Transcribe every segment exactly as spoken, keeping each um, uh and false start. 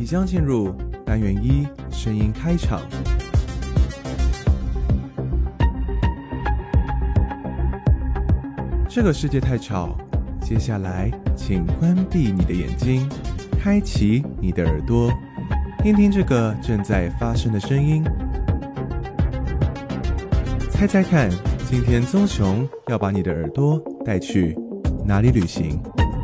将进入单元一声音开场。这个世界太吵，接下来请关闭你的眼睛，开启你的耳朵，听听这个正在发生的声音。猜猜看，今天棕熊要把你的耳朵带去哪里旅行？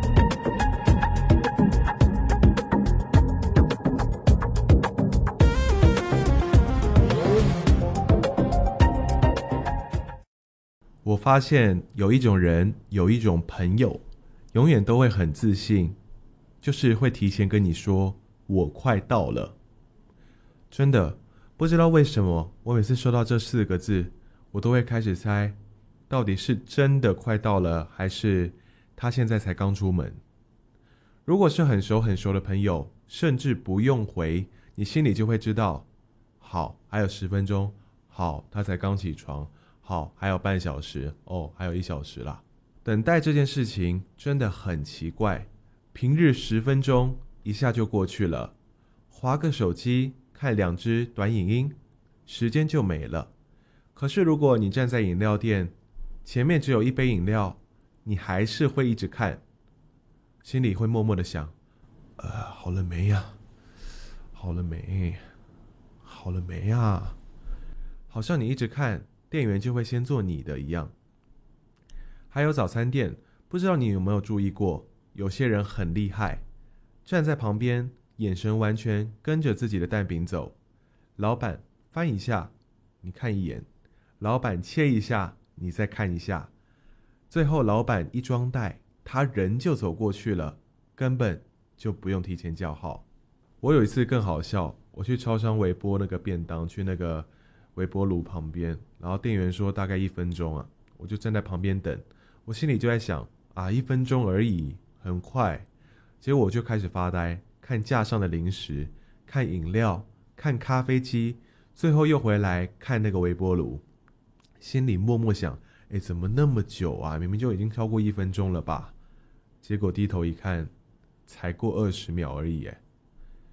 我发现有一种人，有一种朋友，永远都会很自信，就是会提前跟你说我快到了。真的不知道为什么，我每次收到这四个字，我都会开始猜，到底是真的快到了，还是他现在才刚出门。如果是很熟很熟的朋友，甚至不用回，你心里就会知道，好，还有十分钟，好，他才刚起床，好，还有半小时，哦，还有一小时啦。等待这件事情真的很奇怪，平日十分钟一下就过去了，滑个手机，看两支短影音，时间就没了。可是如果你站在饮料店，前面只有一杯饮料，你还是会一直看，心里会默默的想，呃，好了没呀？好了没？好了没呀？好像你一直看，店员就会先做你的一样。还有早餐店，不知道你有没有注意过，有些人很厉害，站在旁边，眼神完全跟着自己的蛋饼走。老板翻一下，你看一眼；老板切一下，你再看一下。最后老板一装袋，他人就走过去了，根本就不用提前叫号。我有一次更好笑，我去超商微波那个便当，去那个微波炉旁边，然后店员说大概一分钟啊，我就站在旁边等，我心里就在想啊，一分钟而已，很快。结果我就开始发呆，看架上的零食，看饮料，看咖啡机，最后又回来看那个微波炉，心里默默想，诶，怎么那么久啊？明明就已经超过一分钟了吧？结果低头一看，才过二十秒而已。诶，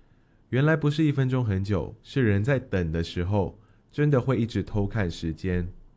原来不是一分钟很久，是人在等的时候真的会一直偷看时间，